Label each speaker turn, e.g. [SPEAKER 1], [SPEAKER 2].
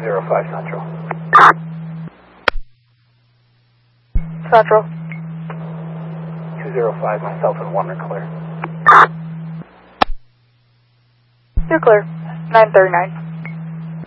[SPEAKER 1] 205 Central.
[SPEAKER 2] Central.
[SPEAKER 1] 205, myself and 1 are clear.
[SPEAKER 2] You're clear. 939.